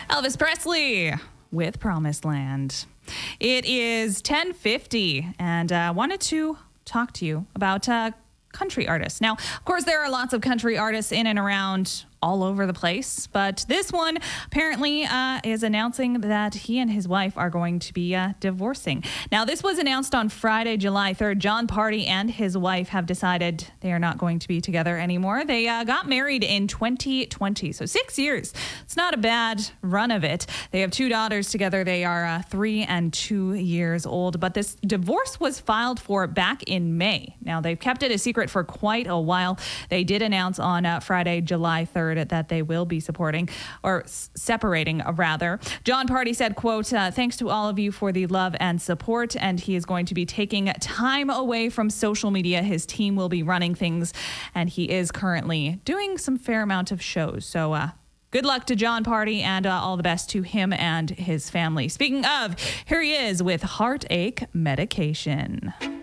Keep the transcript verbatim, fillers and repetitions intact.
Elvis Presley with Promised Land. It is ten fifty, and I uh, wanted to talk to you about uh, country artists. Now, of course, there are lots of country artists in and around all over the place, but this one apparently uh, is announcing that he and his wife are going to be uh, divorcing. Now, this was announced on Friday, July third. Jon Pardi and his wife have decided they are not going to be together anymore. They uh, got married in twenty twenty, so six years. It's not a bad run of it. They have two daughters together. They are uh, three and two years old, but this divorce was filed for back in May. Now, they've kept it a secret for quite a while. They did announce on uh, Friday, July third, that they will be supporting or s- separating uh, rather. Jon Pardi said, quote, uh, thanks to all of you for the love and support. And he is going to be taking time away from social media. His team will be running things, and he is currently doing some fair amount of shows. So, uh, good luck to Jon Pardi, and uh, all the best to him and his family. Speaking of, here he is with Heartache Medication.